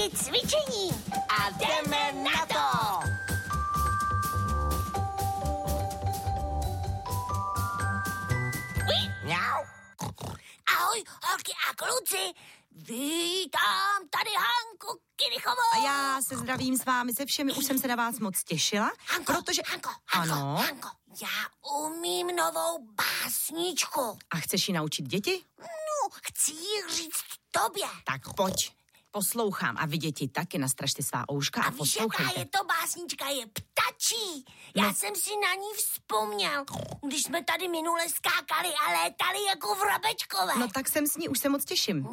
taky cvičení. A jdeme na to! Ahoj, holky a kluci. Vítám tady Hanku Kirichovou. A já se zdravím s vámi se všemi, už jsem se na vás moc těšila. Hanko, já umím novou básničku. A chceš ji naučit děti? No, chci ji říct tobě. Tak pojď, poslouchám. A vy děti taky nastražte svá ouška a poslouchejte. A víš, jaká je to básnička, je ptačí. Já jsem si na ní vzpomněl, když jsme tady minule skákali a létali jako vrabečkové. No tak jsem s ní, už se moc těším.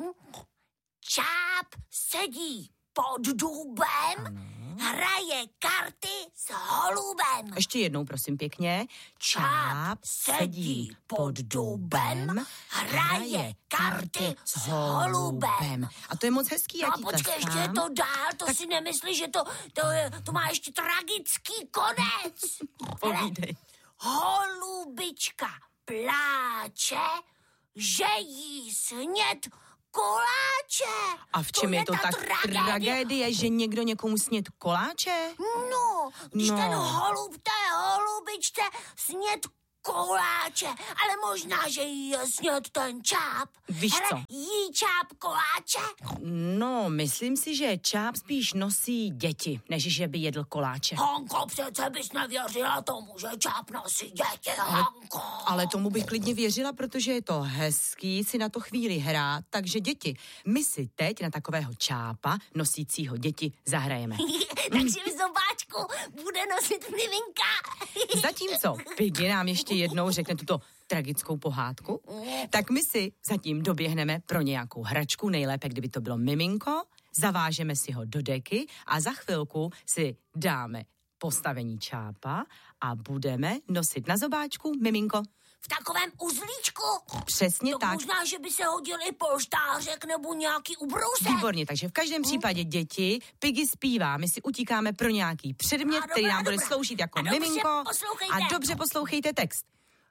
Čáp sedí pod dubem, hraje karty s holubem. Ještě jednou, prosím pěkně. Čáp sedí pod dubem, hraje karty s holubem. A to je moc hezký, já ti tleskám. Počkej, ještě je to dál, to si nemyslíš, že to má ještě tragický konec. Povídej. Holubička pláče, že jí sněd koláče. A v čem je to tak tragédie, že někdo někomu sněd koláče? No, když ten holub té holubičce sněd koláče, ale možná, že jí je sněd ten čáp. Víš co? Jí čáp koláče? No, myslím si, že čáp spíš nosí děti, než že by jedl koláče. Hanko, přece bys nevěřila tomu, že čáp nosí děti, Hanko. Ale tomu bych klidně věřila, protože je to hezký si na to chvíli hrát, takže děti, my si teď na takového čápa nosícího děti zahrajeme. Takže v zobáčku bude nosit miminka. Zatímco Piggy nám ještě jednou řekne tuto tragickou pohádku, tak my si zatím doběhneme pro nějakou hračku, nejlépe, kdyby to bylo miminko, zavážeme si ho do deky a za chvilku si dáme postavení čápa a budeme nosit na zobáčku miminko. V takovém uzlíčku? Přesně to tak. Možná, že by se hodil i polštářek nebo nějaký ubrousek. Výborně, takže v každém případě děti, Piggy zpívá, my si utíkáme pro nějaký předmět, který nám bude sloužit jako miminko. A dobře poslouchejte text.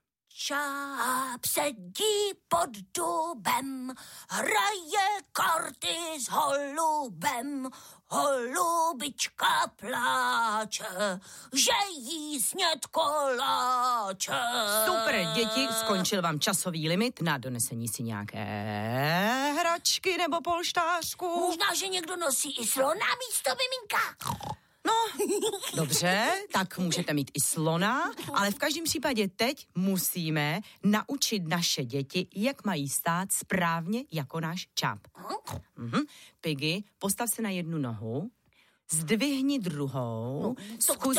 Čáp sedí pod dubem, hraje karty s holubem. Holubička pláče, že jí sněd koláče. Super, děti, skončil vám časový limit na donesení si nějaké hračky nebo polštářku. Možná, že někdo nosí i slona místo miminka. No, dobře, tak můžete mít i slona, ale v každém případě teď musíme naučit naše děti, jak mají stát správně jako náš čáp. Piggy, postav se na jednu nohu, zdvihni druhou, zkus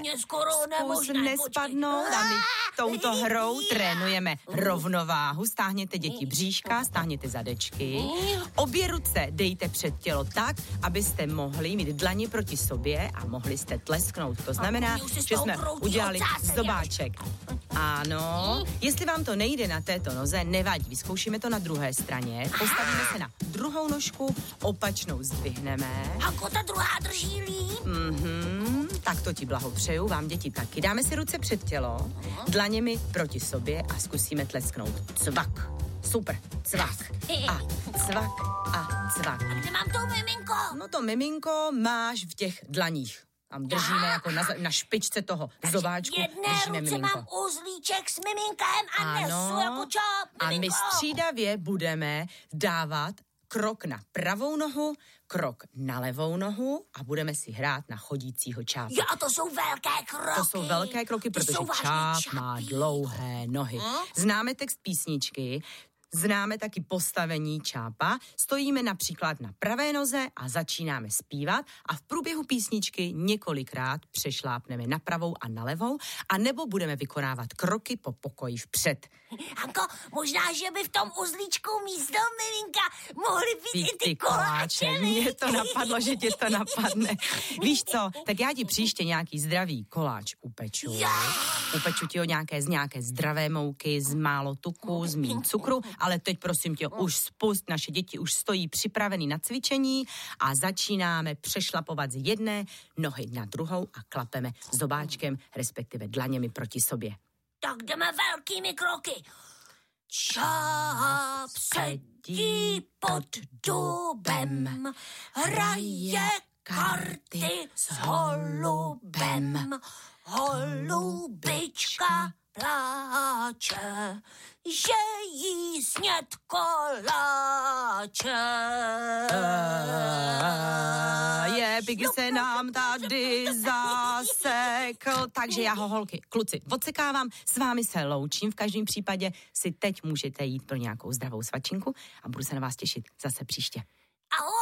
nespadnout a my touto hrou trénujeme rovnováhu. Stáhněte děti bříška, stáhněte zadečky, obě ruce dejte před tělo tak, abyste mohli mít dlaně proti sobě a mohli jste tlesknout. To znamená, že jsme udělali zobáček. Ano, jestli vám to nejde na této noze, nevadí, vyzkoušíme to na druhé straně, postavíme se na druhou nožku, opačnou zdvihneme. Hanko, ta druhá drží líp. Tak to ti blahopřeju, vám děti taky. Dáme si ruce před tělo, dlaněmi proti sobě a zkusíme tlesknout. Cvak. Super. Cvak. A cvak a cvak. A kde mám to miminko? No to miminko máš v těch dlaních. Tam držíme jako na špičce toho zobáčku. Jedné ruce mám uzlíček s miminkem a nesu jako čáp miminko. A my střídavě budeme dávat krok na pravou nohu, krok na levou nohu a budeme si hrát na chodícího čápa. Jo, to jsou velké kroky. To jsou velké kroky, protože čáp má dlouhé nohy. Známe text písničky, známe taky postavení čápa, stojíme například na pravé noze a začínáme zpívat a v průběhu písničky několikrát přešlápneme na pravou a na levou a nebo budeme vykonávat kroky po pokoji vpřed. Hanko, možná, že by v tom uzlíčku místo miminka mohly být i ty koláče. Mně to napadlo, že tě to napadne. Víš co, tak já ti příště nějaký zdravý koláč upeču. Upeču ti ho z nějaké zdravé mouky, z málo tuku, z míň cukru, ale teď prosím tě, už spust, naše děti už stojí připravený na cvičení a začínáme přešlapovat z jedné nohy na druhou a klapeme zobáčkem, respektive dlaněmi proti sobě. Tak jdeme velkými kroky. Čáp sedí pod dubem, hraje karty s holubem. Holubička pláče, že jí sněd koláče. Piggy se nám tady zasekl, takže já ho, holky, kluci, odsekávám, s vámi se loučím, v každém případě si teď můžete jít pro nějakou zdravou svačinku a budu se na vás těšit zase příště. Ahoj!